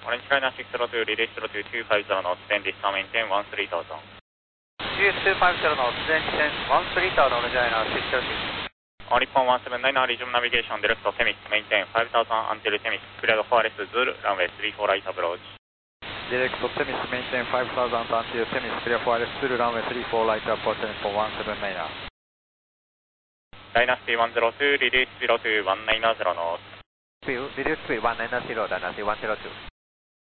Orange China 602, release 02-250 knots, then distant maintain 13,000. 250 knots, then descend 13,000, Orange China 602. On Nippon 179, resume navigation direct to Temis, maintain 5,000 until Temis, cleared forest Zulu, runway 34 right approach. Direct to Temis, maintain 5,000 until Temis, clear forest Zulu, runway 34 right approach for 17 Maynard. Dynasty 102, release 02-190 knots. Release 190, Dynasty 102.